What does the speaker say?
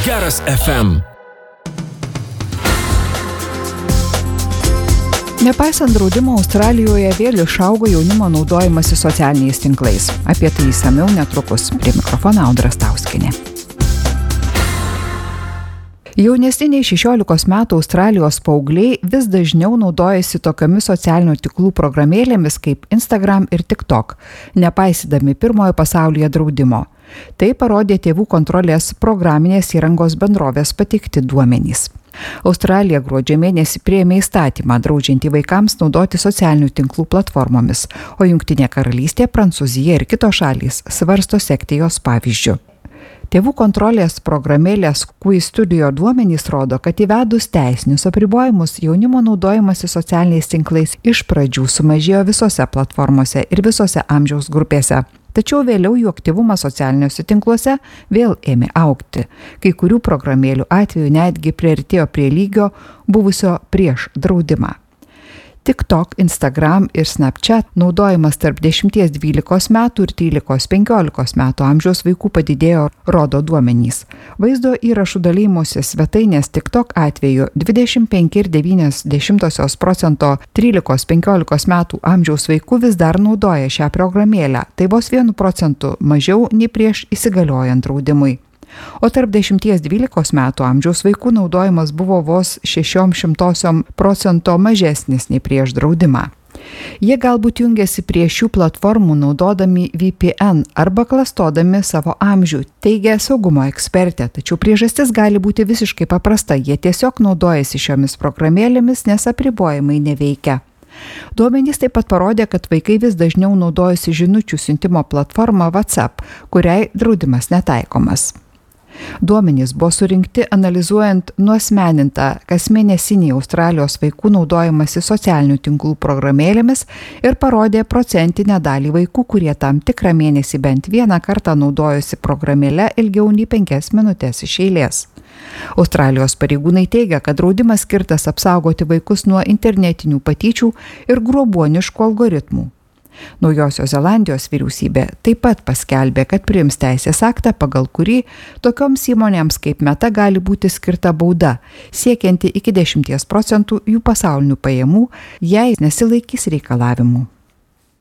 Geras FM. Nepaisant draudimo, Australijoje vėl išaugo jaunimo naudojimasi socialiniais tinklais. Apie tai išsamiau netrukus. Prie mikrofono Audra Stauskienė. Jaunesni nei 16 metų Australijos paaugliai vis dažniau naudojasi tokiamis socialinių tinklų programėlėmis kaip Instagram ir TikTok, nepaisydami pirmojo pasaulyje draudimo. Tai parodė tėvų kontrolės programinės įrangos bendrovės pateikti duomenys. Australija gruodžio mėnesį priėmė įstatymą draudžiantį vaikams naudoti socialinių tinklų platformomis, o Jungtinė karalystė, Prancūzija ir kitos šalys svarsto sekti jos pavyzdžiu. Tėvų kontrolės programėlės Quiz Studio duomenys rodo, kad įvedus teisinius apribojimus jaunimo naudojimasi socialiniais tinklais iš pradžių sumažėjo visose platformose ir visose amžiaus grupėse. Tačiau vėliau jų aktyvumas socialiniuose tinkluose vėl ėmė augti. Kai kurių programėlių atveju netgi priartėjo prie lygio buvusio prieš draudimą. TikTok, Instagram ir Snapchat naudojimas tarp 10-12 metų ir 13-15 metų amžiaus vaikų padidėjo, rodo duomenys. Vaizdo įrašų dalymosi svetainės TikTok atveju 25,9% 13-15 metų amžiaus vaikų vis dar naudoja šią programėlę, tai vos 1% mažiau nei prieš įsigaliojant draudimui. O tarp 10-12 metų amžiaus vaikų naudojimas buvo vos 0,06% mažesnis nei prieš draudimą. Jie galbūt jungiasi prie šių platformų naudodami VPN arba klastodami savo amžių, teigia saugumo ekspertė, tačiau priežastis gali būti visiškai paprasta, jie tiesiog naudojasi šiomis programėlėmis, nes apribojimai neveikia. Duomenys taip pat parodė, kad vaikai vis dažniau naudojasi žinučių siuntimo platformą WhatsApp, kuriai draudimas netaikomas. Duomenys buvo surinkti analizuojant nuasmenintą kasmėnesinį Australijos vaikų naudojimąsi socialinių tinklų programėlėmis ir parodė procentinę dalį vaikų, kurie tam tikrą mėnesį bent vieną kartą naudojosi programėle ilgiau nei 5 minutės iš eilės. Australijos pareigūnai teigia, kad draudimas skirtas apsaugoti vaikus nuo internetinių patyčių ir grobuoniškų algoritmų. Naujosios Zelandijos vyriausybė taip pat paskelbė, kad priims teisės aktą, pagal kurį tokioms įmonėms kaip Meta gali būti skirta bauda, siekianti iki 10% jų pasaulinių pajamų, jei nesilaikys reikalavimų.